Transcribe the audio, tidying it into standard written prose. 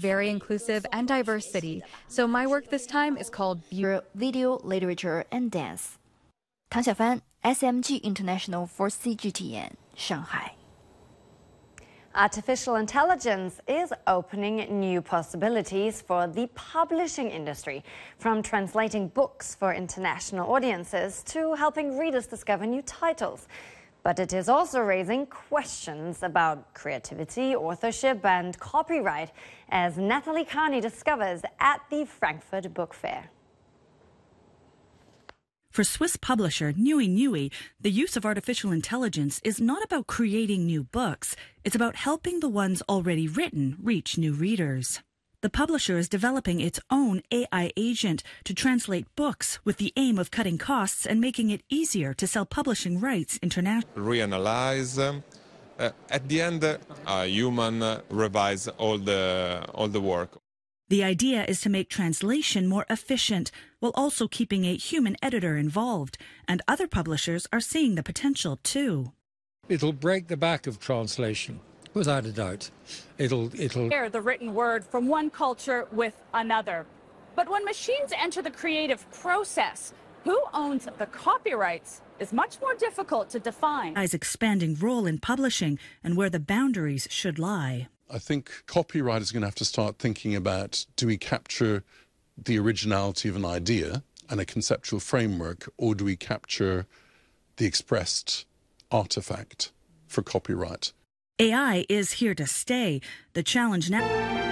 very inclusive and diverse city, so my work this time is called Video, Literature and Dance. 唐小帆 SMG International for CGTN, Shanghai. Artificial intelligence is opening new possibilities for the publishing industry, from translating books for international audiences to helping readers discover new titles. But it is also raising questions about creativity, authorship, and copyright, as Nathalie Carney discovers at the Frankfurt Book Fair. For Swiss publisher Neue Neue, the use of artificial intelligence is not about creating new books. It's about helping the ones already written reach new readers. The publisher is developing its own AI agent to translate books with the aim of cutting costs and making it easier to sell publishing rights internationally. Reanalyze. At the end, a human revise all the work. The idea is to make translation more efficient while also keeping a human editor involved, and other publishers are seeing the potential too. It'll break the back of translation, without a doubt. It'll share the written word from one culture with another. But when machines enter the creative process, who owns the copyrights is much more difficult to define. AI's expanding role in publishing and where the boundaries should lie. I think copyright is going to have to start thinking about, do we capture the originality of an idea and a conceptual framework, or do we capture the expressed artifact for copyright? AI is here to stay. The challenge now...